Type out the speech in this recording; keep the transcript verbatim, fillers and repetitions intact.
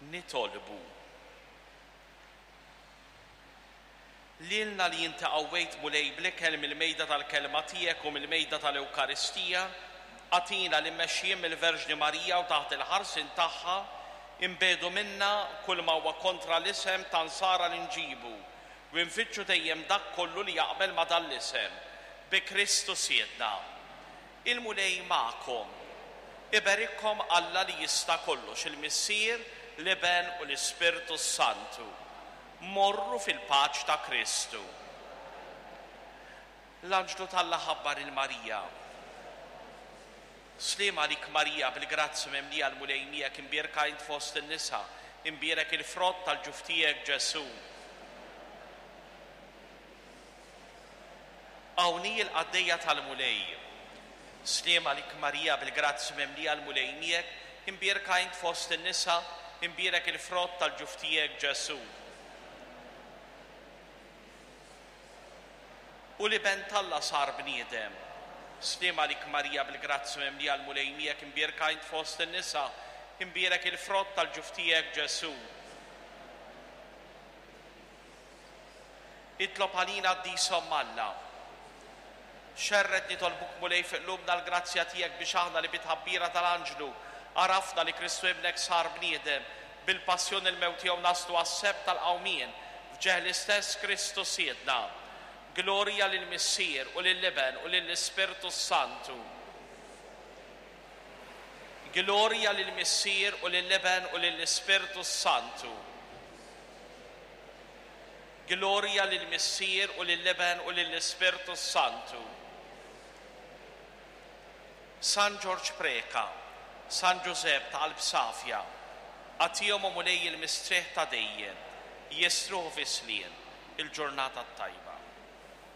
nitolbu. Lilna li inti qawwejt mulej bl-ikel mill-mejda tal-kelma tiegħek u mill-mejda tal-Ewkaristija, għatina li mmexxijin mill-Verġni Marija u taħt il-ħarsin tagħha imbedu minna kull ma huwa kontra l-isem ta' nsara li nġibu u nfittxu dejjem dak kollu li jaqbel ma dan l-isem bi Kristu Siedna. Il-mulej magħkom, iberikkom Alla li jista' kollox, il-Missier, l-Iben u l-Ispirtu Santu. Morru fil-paċ ta' Kristu. L-anġlu tal-Alla ħabbar il-Marija. Slim għalik Marija bil-grazzi memlija l-mulej miegħek imbierka int fost in-nisa, imbierek il-frott tal-ġuftijek Ġesu. Hawnhi l-qaddejja tal-mulej. Slim għalik Marija bil-grazzi memlija l-mulej miegħek, imbierka int fost in-nisa, imbierek il-frott tal-ġuftijek Ġesu. U li ben Alla sar bniedem. Slim għalik Marija bil-grazzi memlija l-mulej miegħek imbierka int fost in-nisa, imbierek il-frott tal-ġuftijek Ġesu. Itlob għalina d-disom Alla. Xerret nitolbuk mulej fi qlubna l-grazzja tiegħek biex aħna li bitħabbira tal-anġlu arafna li Kristu ibnek sar bniedem bil-passjoni l-mewt tiegħu naslu għas-seb tal-qawmien f'ġeħ l-istess Kristu Siedna. Gloria lill-Missier u lill-Iben u lill-Ispirtu Santu. Gloria lill-Missier u lill-Iben u lill-Ispirtu Santu. Gloria lill-Missier u lill-Iben u lill-Ispirtu Santu. San George Preka, San Giuseppe ta' Alpsafja, għatijom u mulej il-mistriħ ta' dejjem, jisruħ fislien il-ġurnata tajba.